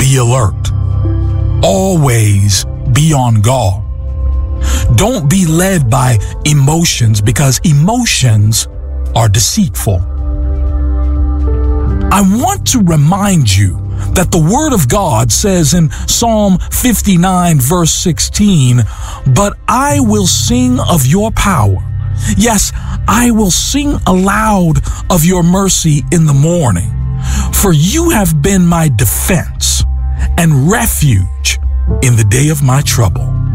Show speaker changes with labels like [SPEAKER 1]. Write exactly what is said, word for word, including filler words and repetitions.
[SPEAKER 1] be alert. Always be on guard. Don't be led by emotions, because emotions are deceitful. I want to remind you that the Word of God says in Psalm fifty-nine, verse sixteen, "But I will sing of your power. Yes, I will sing aloud of your mercy in the morning. For you have been my defense and refuge in the day of my trouble."